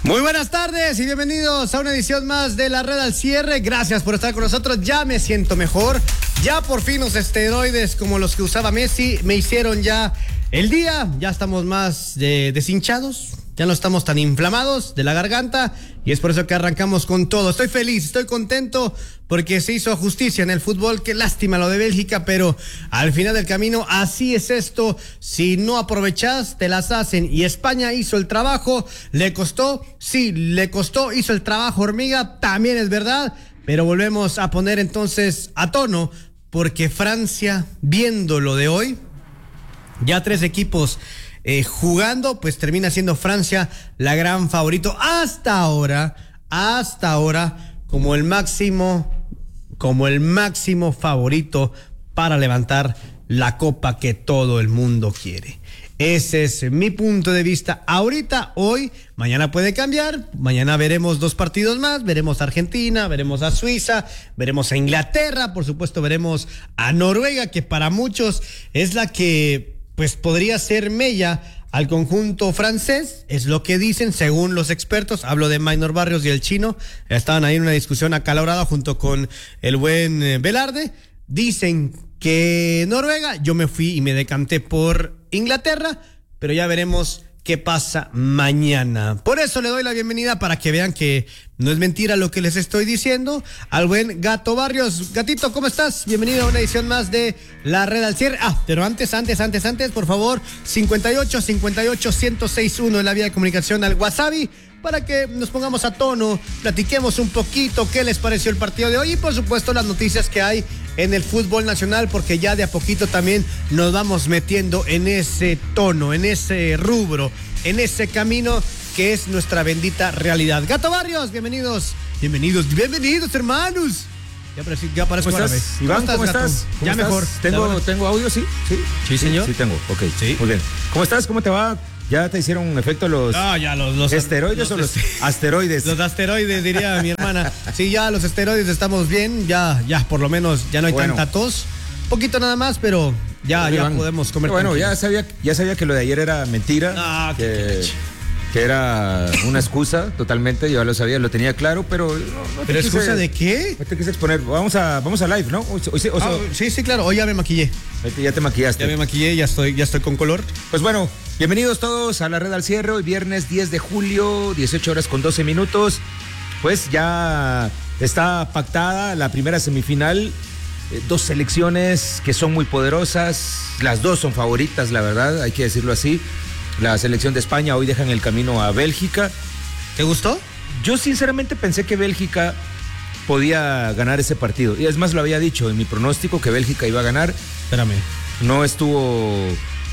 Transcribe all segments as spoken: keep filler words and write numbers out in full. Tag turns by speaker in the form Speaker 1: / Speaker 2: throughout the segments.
Speaker 1: Muy buenas tardes y bienvenidos a una edición más de La Red al Cierre. Gracias por estar con nosotros. Ya me siento mejor. Ya por fin los esteroides como los que usaba Messi me hicieron ya el día. Ya estamos más de, deshinchados. Ya no estamos tan inflamados de la garganta y es por eso que arrancamos con todo. Estoy feliz, estoy contento porque se hizo justicia en el fútbol. Qué lástima lo de Bélgica, pero al final del camino así es esto. Si no aprovechás, te las hacen. Y España hizo el trabajo, le costó, sí, le costó, hizo el trabajo hormiga, también es verdad. Pero volvemos a poner entonces a tono porque Francia, viendo lo de hoy, ya tres equipos Eh, jugando, pues termina siendo Francia la gran favorito hasta ahora, hasta ahora como el máximo, como el máximo favorito para levantar la copa que todo el mundo quiere. Ese es mi punto de vista ahorita, hoy, mañana puede cambiar, mañana veremos dos partidos más, veremos a Argentina, veremos a Suiza, veremos a Inglaterra, por supuesto veremos a Noruega, que para muchos es la que pues podría ser mella al conjunto francés, es lo que dicen según los expertos. Hablo de Maynor Barrios y el Chino, estaban ahí en una discusión acalorada junto con el buen eh, Velarde. Dicen que Noruega, yo me fui y me decanté por Inglaterra, pero ya veremos qué pasa mañana. Por eso le doy la bienvenida para que vean que no es mentira lo que les estoy diciendo al buen Gato Barrios. Gatito, ¿cómo estás? Bienvenido a una edición más de La Red al Cierre. Ah, pero antes, antes, antes, antes, por favor, cincuenta y ocho, cincuenta y ocho, ciento seis punto uno en la vía de comunicación al Wasabi, para que nos pongamos a tono, platiquemos un poquito qué les pareció el partido de hoy y por supuesto las noticias que hay en el fútbol nacional, porque ya de a poquito también nos vamos metiendo en ese tono, en ese rubro, en ese camino que es nuestra bendita realidad. Gato Barrios, bienvenidos, bienvenidos, bienvenidos hermanos. Ya aparezco, ya aparezco
Speaker 2: ¿Cómo estás, Iván? ¿Cómo estás? ¿Cómo estás? ¿Cómo
Speaker 1: ya
Speaker 2: estás?
Speaker 1: mejor.
Speaker 2: ¿Tengo, ¿Tengo audio? ¿Sí? ¿Sí?
Speaker 1: Sí, señor.
Speaker 2: Sí, sí tengo. Ok,
Speaker 1: sí.
Speaker 2: Muy bien. ¿Cómo estás? ¿Cómo te va? ¿Ya te hicieron efecto los,
Speaker 1: ah, ya, los, los
Speaker 2: esteroides los, o los asteroides?
Speaker 1: Los asteroides, diría mi hermana. Sí, ya los esteroides estamos bien, ya, ya por lo menos ya no hay bueno. tanta tos. Poquito nada más, pero ya, ya Iván, podemos comer.
Speaker 2: Bueno, ya sabía, ya sabía que lo de ayer era mentira.
Speaker 1: Ah,
Speaker 2: que,
Speaker 1: qué
Speaker 2: que era una excusa totalmente, yo ya lo sabía, lo tenía claro, pero no, no
Speaker 1: ¿Pero excusa quise, de qué?
Speaker 2: No te quise exponer. Vamos a, vamos a live, ¿no? Hoy, hoy, hoy,
Speaker 1: ah, sí, sí, claro, hoy ya me maquillé.
Speaker 2: Ya te maquillaste.
Speaker 1: Ya me maquillé, ya estoy, ya estoy con color.
Speaker 2: Pues bueno, bienvenidos todos a La Red al Cierre, hoy viernes diez de julio, dieciocho horas con doce minutos. Pues ya está pactada la primera semifinal, eh, dos selecciones que son muy poderosas, las dos son favoritas, la verdad, hay que decirlo así. La selección de España hoy dejan el camino a Bélgica.
Speaker 1: ¿Te gustó?
Speaker 2: Yo sinceramente pensé que Bélgica podía ganar ese partido. Y es más, lo había dicho en mi pronóstico que Bélgica iba a ganar.
Speaker 1: Espérame.
Speaker 2: No estuvo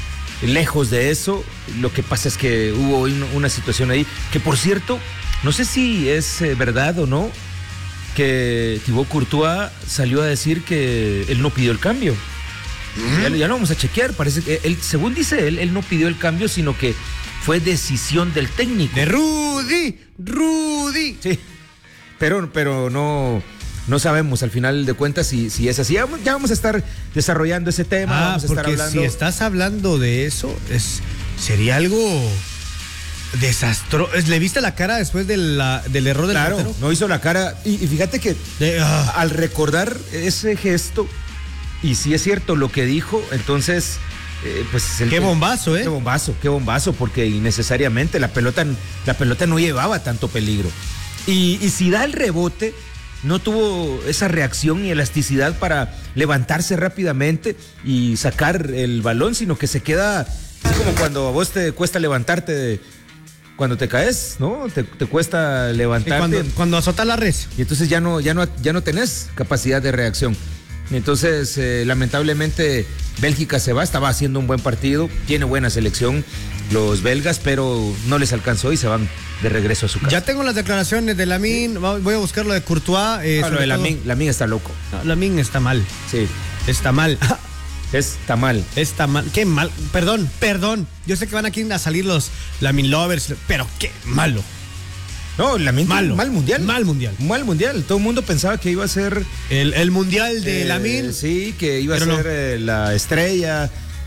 Speaker 2: lejos de eso. Lo que pasa es que hubo una situación ahí que, por cierto, no sé si es verdad o no, que Thibaut Courtois salió a decir que él no pidió el cambio. Ya, ya lo vamos a chequear, parece que él, según dice él, él no pidió el cambio, sino que fue decisión del técnico.
Speaker 1: De Rudy, Rudy.
Speaker 2: Sí, pero, pero no, no sabemos al final de cuentas si, si es así. Ya, ya vamos a estar desarrollando ese tema.
Speaker 1: Ah,
Speaker 2: vamos a
Speaker 1: porque
Speaker 2: estar hablando.
Speaker 1: Si estás hablando de eso, es, sería algo desastroso. ¿Le viste la cara después de la, del error del
Speaker 2: Claro,
Speaker 1: portero?
Speaker 2: no hizo la cara. Y, y fíjate que
Speaker 1: de, ah.
Speaker 2: al recordar ese gesto, y si es cierto lo que dijo, entonces, eh, pues... El,
Speaker 1: qué bombazo, ¿eh?
Speaker 2: Qué bombazo, qué bombazo, porque innecesariamente la pelota, la pelota no llevaba tanto peligro. Y, y si da el rebote, no tuvo esa reacción y elasticidad para levantarse rápidamente y sacar el balón, sino que se queda, así como cuando a vos te cuesta levantarte de... Cuando te caes, ¿no? Te, te cuesta levantarte.
Speaker 1: Cuando, cuando azotas la res.
Speaker 2: Y entonces ya no, ya no, ya no tenés capacidad de reacción. Entonces, eh, lamentablemente, Bélgica se va, estaba haciendo un buen partido, tiene buena selección los belgas, pero no les alcanzó y se van de regreso a su casa.
Speaker 1: Ya tengo las declaraciones de Lamine, sí. Voy a buscar lo de Courtois. Eh,
Speaker 2: no, lo de Lamine, Lamine está loco.
Speaker 1: No, Lamine está mal.
Speaker 2: Sí.
Speaker 1: Está mal.
Speaker 2: Está mal.
Speaker 1: Está mal. Qué mal. Perdón, perdón. Yo sé que van aquí a salir los Lamine lovers, pero qué malo.
Speaker 2: No, Lamine
Speaker 1: malo.
Speaker 2: Mal mundial.
Speaker 1: Mal mundial.
Speaker 2: Mal mundial. Todo el mundo pensaba que iba a ser...
Speaker 1: El, el mundial de
Speaker 2: eh,
Speaker 1: Lamine.
Speaker 2: Sí, que iba
Speaker 1: pero
Speaker 2: a ser
Speaker 1: no.
Speaker 2: eh, la estrella.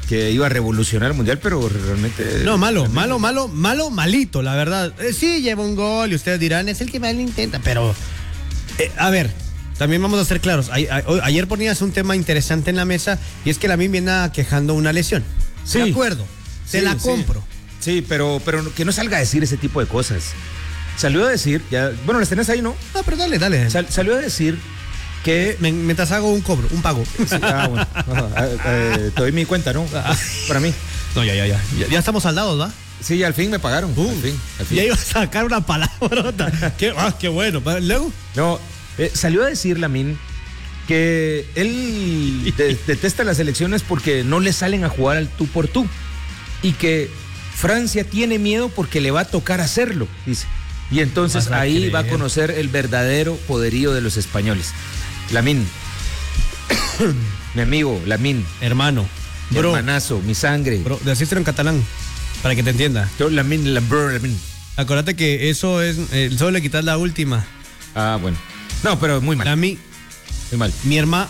Speaker 2: que iba a revolucionar el mundial, pero realmente...
Speaker 1: No, malo, malo, malo, malo, malito, la verdad. Eh, sí, lleva un gol y ustedes dirán, es el que más lo intenta, pero... Eh, a ver, también vamos a ser claros. A, a, a, ayer ponías un tema interesante en la mesa y es que Lamine viene quejando una lesión.
Speaker 2: Sí.
Speaker 1: De acuerdo, te
Speaker 2: Sí,
Speaker 1: la
Speaker 2: sí.
Speaker 1: compro.
Speaker 2: Sí, pero, pero que no salga a decir ese tipo de cosas. Salió a decir, ya, bueno, las tenés ahí, ¿no?
Speaker 1: No, pero dale, dale.
Speaker 2: Sal- salió a decir que...
Speaker 1: Me- mientras hago un cobro, un pago.
Speaker 2: Sí, ah, bueno. Ajá, eh, eh, te doy mi cuenta, ¿no? Para mí.
Speaker 1: No, ya, ya, ya. Ya, ya estamos saldados, ¿va?
Speaker 2: Sí, al fin me pagaron.
Speaker 1: Uh,
Speaker 2: al fin, al fin.
Speaker 1: Ya iba a sacar una palabrota. qué, ah, qué bueno. Luego.
Speaker 2: No, eh, salió a decir Lamine que él de- detesta las elecciones porque no le salen a jugar al tú por tú y que Francia tiene miedo porque le va a tocar hacerlo, dice. Y entonces
Speaker 1: Vas a
Speaker 2: ahí
Speaker 1: creer.
Speaker 2: va a conocer el verdadero poderío de los españoles. Lamine, mi amigo, Lamine,
Speaker 1: Hermano.
Speaker 2: mi
Speaker 1: Bro,
Speaker 2: hermanazo, mi sangre.
Speaker 1: bro, decíselo en catalán, para que te entienda.
Speaker 2: Yo, Lamine, la- bro, Lamine.
Speaker 1: Acuérdate que eso es, eh, solo le quitas la última.
Speaker 2: Ah, bueno. No, pero muy mal.
Speaker 1: A mí,
Speaker 2: Muy mal.
Speaker 1: mi hermano,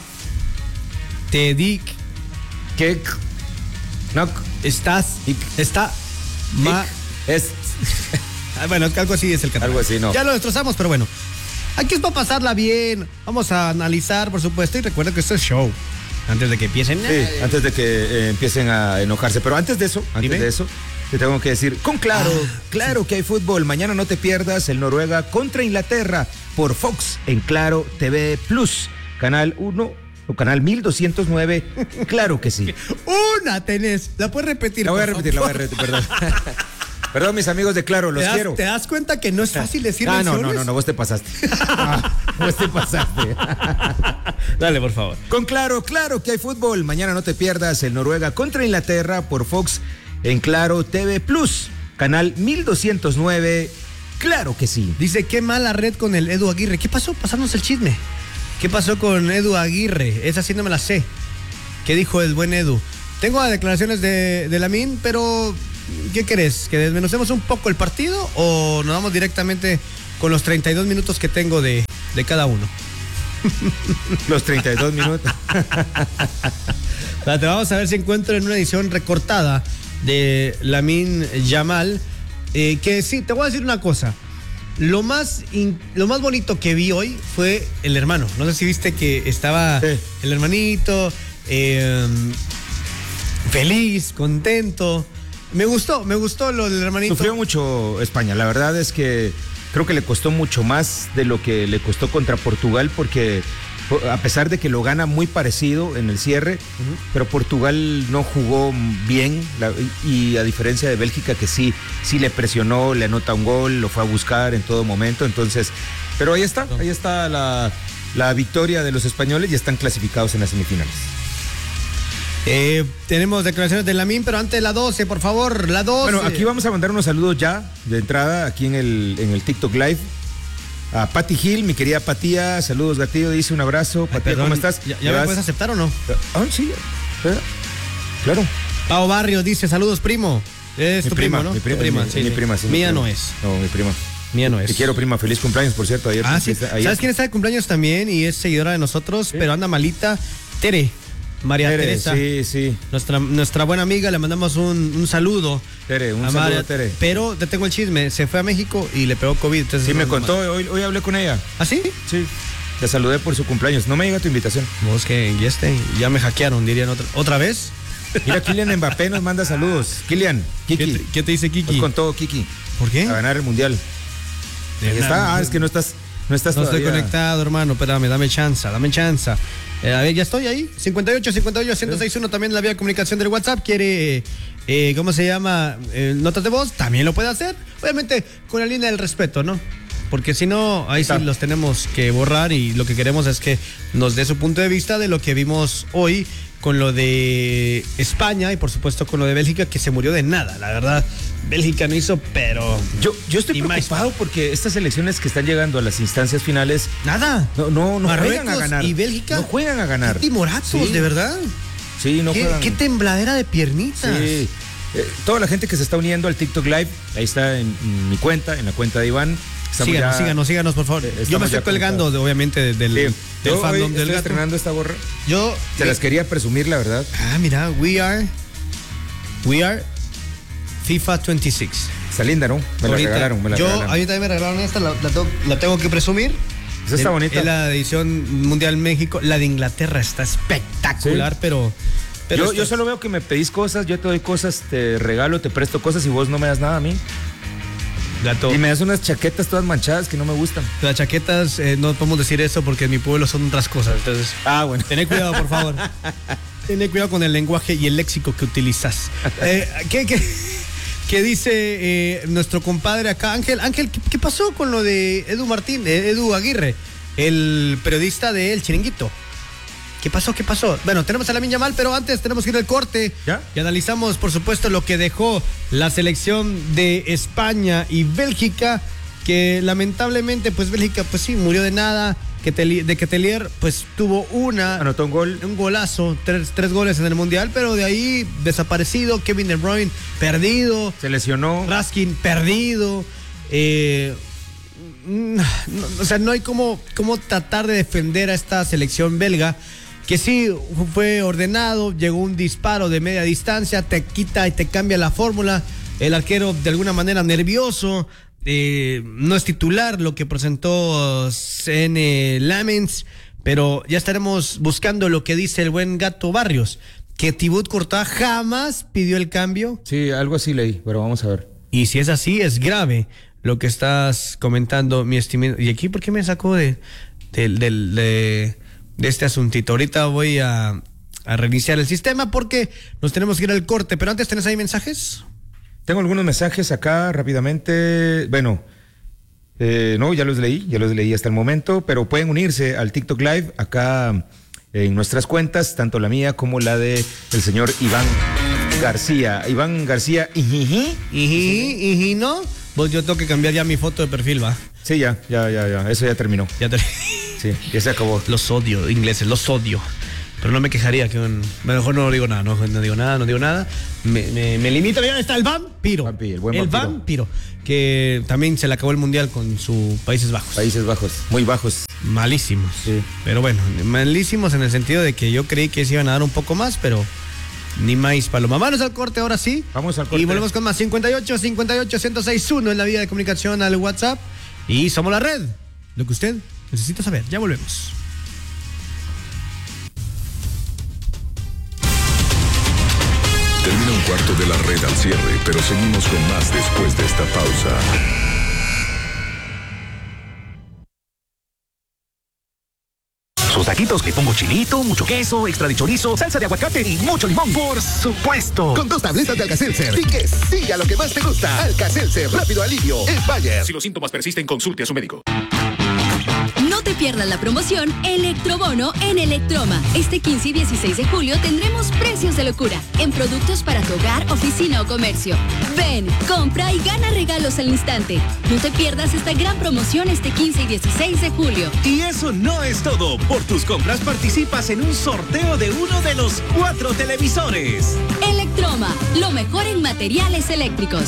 Speaker 1: te di,
Speaker 2: ¿Qué? No,
Speaker 1: estás, está, ma,
Speaker 2: es...
Speaker 1: Ah, bueno, algo así es el catalán.
Speaker 2: Algo así, no.
Speaker 1: Ya lo destrozamos, pero bueno. Aquí es para pasarla bien. Vamos a analizar, por supuesto, y recuerda que esto es show. Antes de que empiecen.
Speaker 2: Sí, antes de que eh, empiecen a enojarse. Pero antes de eso, antes
Speaker 1: Dime.
Speaker 2: de eso, te tengo que decir, con claro,
Speaker 1: Ah,
Speaker 2: claro que hay fútbol. Mañana no te pierdas el Noruega contra Inglaterra por Fox en Claro T V Plus, canal uno o canal mil doscientos nueve. Claro que sí.
Speaker 1: Una tenés. La puedes repetir.
Speaker 2: La voy a
Speaker 1: por
Speaker 2: repetir, la voy a
Speaker 1: favor?
Speaker 2: repetir, perdón. Perdón, mis amigos de Claro, los
Speaker 1: ¿Te das,
Speaker 2: quiero.
Speaker 1: ¿Te das cuenta que no es fácil decir
Speaker 2: Ah, no, no,
Speaker 1: menciones?
Speaker 2: no, no, vos te pasaste. Ah, vos te pasaste.
Speaker 1: Dale, por favor.
Speaker 2: Con Claro, claro que hay fútbol. Mañana no te pierdas el Noruega contra Inglaterra por Fox en Claro T V Plus, canal mil doscientos nueve. Claro que sí.
Speaker 1: Dice, qué mala red con el Edu Aguirre. ¿Qué pasó? Pasarnos el chisme. ¿Qué pasó con Edu Aguirre? Esa sí no me la sé. ¿Qué dijo el buen Edu? Tengo las declaraciones de, de Lamine, pero ¿qué querés? ¿Que desmenucemos un poco el partido o nos vamos directamente con los treinta y dos minutos que tengo de, de cada uno?
Speaker 2: Los treinta y dos minutos.
Speaker 1: Espérate, vamos a ver si encuentro en una edición recortada de Lamine Yamal. Eh, que sí, te voy a decir una cosa. Lo más, in- lo más bonito que vi hoy fue el hermano. No sé si viste que estaba
Speaker 2: Sí.
Speaker 1: el hermanito eh, feliz, contento. Me gustó, me gustó lo del hermanito.
Speaker 2: Sufrió mucho España. La verdad es que creo que le costó mucho más de lo que le costó contra Portugal porque a pesar de que lo gana muy parecido en el cierre, uh-huh. pero Portugal no jugó bien la, y a diferencia de Bélgica que sí, sí le presionó, le anota un gol, lo fue a buscar en todo momento, entonces, pero ahí está, ahí está la, la victoria de los españoles y están clasificados en las semifinales.
Speaker 1: Eh, tenemos declaraciones de Lamine, pero antes la doce, por favor, la doce.
Speaker 2: Bueno, aquí vamos a mandar unos saludos ya de entrada, aquí en el, en el TikTok Live. A Pati Gil, mi querida Patía, saludos Gatillo, dice un abrazo.
Speaker 1: Ay,
Speaker 2: Patía,
Speaker 1: perdón,
Speaker 2: ¿cómo estás?
Speaker 1: ¿Ya, ya me
Speaker 2: vas?
Speaker 1: puedes aceptar o no?
Speaker 2: Ah, sí, eh, claro.
Speaker 1: Pao Barrio dice, saludos primo. Es
Speaker 2: Mi
Speaker 1: tu prima, ¿no?
Speaker 2: Mi prima,
Speaker 1: Tu prima,
Speaker 2: mi,
Speaker 1: sí,
Speaker 2: mi
Speaker 1: sí.
Speaker 2: prima, sí, mi
Speaker 1: Mía
Speaker 2: prima.
Speaker 1: no es.
Speaker 2: No, mi prima.
Speaker 1: Mía no es.
Speaker 2: Te quiero, prima. Feliz cumpleaños, por cierto. Ayer.
Speaker 1: Ah, sí.
Speaker 2: Ayer.
Speaker 1: ¿Sabes quién está de cumpleaños también? Y es seguidora de nosotros,
Speaker 2: ¿Sí?
Speaker 1: pero anda malita. Tere. María
Speaker 2: Tere,
Speaker 1: Teresa.
Speaker 2: sí, sí.
Speaker 1: Nuestra, nuestra buena amiga, le mandamos un, un saludo.
Speaker 2: Tere, un
Speaker 1: a
Speaker 2: saludo
Speaker 1: María,
Speaker 2: a Tere.
Speaker 1: Pero te tengo el chisme, se fue a México y le pegó COVID. Entonces
Speaker 2: Sí, me
Speaker 1: no-
Speaker 2: contó, hoy, hoy hablé con ella.
Speaker 1: ¿Ah, sí?
Speaker 2: Sí. Te saludé por su cumpleaños. No me llega tu invitación.
Speaker 1: Vos que y este, ya me hackearon, dirían otra, ¿otra vez?
Speaker 2: Mira, Kylian Mbappé nos manda saludos. Kylian,
Speaker 1: ¿Qué
Speaker 2: Kiki.
Speaker 1: te, qué te dice Kiki?
Speaker 2: Nos contó Kiki.
Speaker 1: ¿Por qué?
Speaker 2: A ganar el mundial. Ahí está. Ah, es que no estás, no estás
Speaker 1: No estoy
Speaker 2: todavía.
Speaker 1: conectado, hermano. Espérame, dame chance, dame chance. Eh, a ver, ya estoy ahí. cincuenta y ocho, cincuenta y ocho, ciento sesenta y uno. También la vía de comunicación del WhatsApp. Quiere, eh, ¿cómo se llama? Eh, notas de voz. También lo puede hacer. Obviamente con la línea del respeto, ¿no? Porque si no, ahí sí
Speaker 2: Está.
Speaker 1: los tenemos que borrar y lo que queremos es que nos dé su punto de vista de lo que vimos hoy con lo de España y por supuesto con lo de Bélgica, que se murió de nada. La verdad, Bélgica no hizo, pero...
Speaker 2: Yo, yo estoy
Speaker 1: Y más.
Speaker 2: preocupado porque estas elecciones que están llegando a las instancias finales
Speaker 1: Nada.
Speaker 2: no, no, no
Speaker 1: Marruecos
Speaker 2: juegan a ganar.
Speaker 1: y Bélgica.
Speaker 2: No juegan a ganar.
Speaker 1: Qué timoratos,
Speaker 2: Sí.
Speaker 1: de verdad.
Speaker 2: Sí, no
Speaker 1: ¿Qué,
Speaker 2: juegan.
Speaker 1: qué tembladera de piernitas.
Speaker 2: Sí. Eh, toda la gente que se está uniendo al TikTok Live, ahí está en, en mi cuenta, en la cuenta de Iván. Estamos
Speaker 1: Síganos,
Speaker 2: ya-
Speaker 1: síganos, síganos, por favor.
Speaker 2: Eh,
Speaker 1: Yo
Speaker 2: estamos
Speaker 1: me estoy
Speaker 2: ya
Speaker 1: colgando,
Speaker 2: conectados.
Speaker 1: de- obviamente, de- del,
Speaker 2: Sí.
Speaker 1: del
Speaker 2: Yo hoy
Speaker 1: fandom del
Speaker 2: estoy
Speaker 1: gato.
Speaker 2: estrenando esta gorra.
Speaker 1: Yo.
Speaker 2: Se las quería presumir, la verdad.
Speaker 1: Ah, mira, we are We are FIFA veintiséis.
Speaker 2: Está linda, ¿no? Me la
Speaker 1: Ahorita,
Speaker 2: regalaron, me la
Speaker 1: yo,
Speaker 2: regalaron.
Speaker 1: a mí también me regalaron esta, la, la, tengo, la tengo que presumir.
Speaker 2: Esa está
Speaker 1: Es-
Speaker 2: bonita.
Speaker 1: Es la edición Mundial México. La de Inglaterra está espectacular,
Speaker 2: Sí.
Speaker 1: pero... pero
Speaker 2: yo,
Speaker 1: esta-
Speaker 2: yo solo veo que me pedís cosas, yo te doy cosas, te regalo, te presto cosas y vos no me das nada a mí.
Speaker 1: Gato,
Speaker 2: Y me das unas chaquetas todas manchadas que no me gustan.
Speaker 1: las chaquetas, eh, no podemos decir eso porque en mi pueblo son otras cosas. Entonces,
Speaker 2: Ah, bueno.
Speaker 1: tené cuidado, por favor. Tené cuidado con el lenguaje y el léxico que utilizas. Eh, ¿qué, qué, qué dice eh, nuestro compadre acá? Ángel, Ángel, ¿qué, qué pasó con lo de Edu Martín, eh, Edu Aguirre, el periodista de El Chiringuito? ¿Qué pasó? ¿Qué pasó? Bueno, tenemos a Lamine Yamal, pero antes tenemos que ir al corte.
Speaker 2: ¿Ya?
Speaker 1: Y analizamos, por supuesto, lo que dejó la selección de España y Bélgica, que lamentablemente, pues Bélgica, pues sí, murió de nada. Que Teli- de que Telier, pues tuvo una...
Speaker 2: Anotó un gol.
Speaker 1: Un golazo, tres, tres goles en el Mundial, pero de ahí desaparecido. Kevin De Bruyne, perdido.
Speaker 2: Se lesionó.
Speaker 1: Raskin, perdido. Eh, no, o sea, no hay cómo, cómo tratar de defender a esta selección belga, que sí fue ordenado, llegó un disparo de media distancia, te quita y te cambia la fórmula. El arquero de alguna manera nervioso, eh, no es titular, lo que presentó C N Lamens, pero ya estaremos buscando lo que dice el buen Gato Barrios, que Thibaut Courtois jamás pidió el cambio.
Speaker 2: Sí, algo así leí, pero vamos a ver.
Speaker 1: Y si es así, es grave lo que estás comentando, mi estimado. ¿Y aquí por qué me sacó de, de, de, de, de este asuntito? Ahorita voy a, a reiniciar el sistema porque nos tenemos que ir al corte. Pero antes, ¿tenés ahí mensajes?
Speaker 2: Tengo algunos mensajes acá rápidamente. Bueno, eh, no, ya los leí, ya los leí hasta el momento, pero pueden unirse al TikTok Live acá en nuestras cuentas, tanto la mía como la de el señor Iván García. Iván García, ijiji.
Speaker 1: Y, y no, pues yo tengo que cambiar ya mi foto de perfil, va.
Speaker 2: Sí, ya, ya, ya, ya, eso ya terminó.
Speaker 1: Ya te...
Speaker 2: Sí, ya se acabó.
Speaker 1: Los odio, ingleses, los odio. Pero no me quejaría que un... mejor no digo nada, no, no digo nada, no digo nada. Me, me, me limito. Mira, está el vampiro.
Speaker 2: Vampi, el buen
Speaker 1: el
Speaker 2: vampiro.
Speaker 1: vampiro. Que también se le acabó el mundial con su Países Bajos.
Speaker 2: Países Bajos, muy bajos.
Speaker 1: Malísimos.
Speaker 2: Sí.
Speaker 1: Pero bueno, malísimos en el sentido de que yo creí que se iban a dar un poco más, pero ni maíz paloma. Vámonos al corte ahora sí.
Speaker 2: Vamos al corte.
Speaker 1: Y volvemos con más. cincuenta y ocho, cincuenta y ocho, ciento seis punto uno en la vía de comunicación al WhatsApp. Y somos la red. Lo que usted necesita saber. Ya volvemos.
Speaker 3: Termina un cuarto de la red al cierre, pero seguimos con más después de esta pausa.
Speaker 4: Sus taquitos le pongo chilito, mucho queso, extra de chorizo, salsa de aguacate y mucho limón. Por supuesto.
Speaker 5: Con dos tabletas de Alka-Seltzer. Y que siga lo que más te gusta. Alka-Seltzer, rápido alivio. Es Bayer.
Speaker 4: Si los síntomas persisten, consulte a su médico.
Speaker 6: No te pierdas la promoción Electrobono en Electroma. Este quince y dieciséis de julio tendremos precios de locura en productos para tu hogar, oficina o comercio. Ven, compra y gana regalos al instante. No te pierdas esta gran promoción este quince y dieciséis de julio.
Speaker 7: Y eso no es todo. Por tus compras participas en un sorteo de uno de los cuatro televisores.
Speaker 6: Electroma, lo mejor en materiales eléctricos.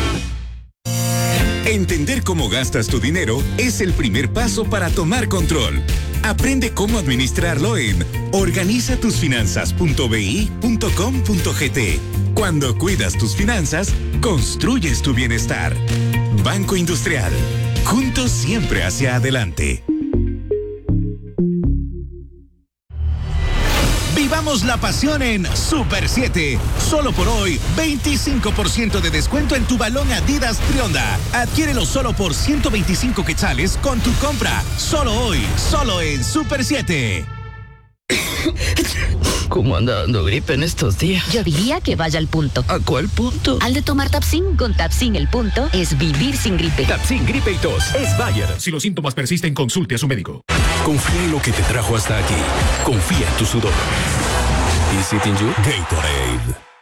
Speaker 8: Entender cómo gastas tu dinero es el primer paso para tomar control. Aprende cómo administrarlo en organiza tus finanzas punto b i punto com punto g t. Cuando cuidas tus finanzas, construyes tu bienestar. Banco Industrial. Juntos siempre hacia adelante.
Speaker 7: Vivamos la pasión en Super siete. Solo por hoy, veinticinco por ciento de descuento en tu balón Adidas Trionda. Adquiérelo solo por ciento veinticinco quetzales con tu compra. Solo hoy, solo en Super siete.
Speaker 9: ¿Cómo anda dando gripe en estos días?
Speaker 10: Yo diría que vaya al punto.
Speaker 9: ¿A cuál punto?
Speaker 10: Al de tomar Tapsin. Con Tapsin el punto es vivir sin gripe.
Speaker 4: Tapsin, gripe y tos. Es Bayer. Si los síntomas persisten, consulte a su médico.
Speaker 3: Confía en lo que te trajo hasta aquí. Confía en tu sudor. ¿Y si Tinju? Gatorade.